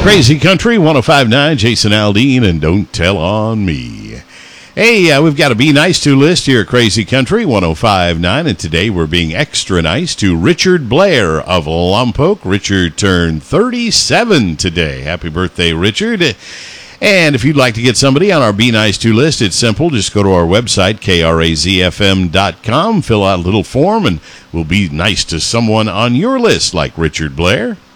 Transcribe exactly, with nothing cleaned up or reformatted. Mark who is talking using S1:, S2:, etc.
S1: Crazy Country, one oh five point nine, Jason Aldean, and Don't Tell on Me. Hey, uh, we've got a Be Nice To list here at Crazy Country, one oh five point nine, and today we're being extra nice to Richard Blair of Lompoc. Richard turned thirty-seven today. Happy birthday, Richard. And if you'd like to get somebody on our Be Nice To list, it's simple. Just go to our website, K R A Z F M dot com, fill out a little form, and we'll be nice to someone on your list like Richard Blair.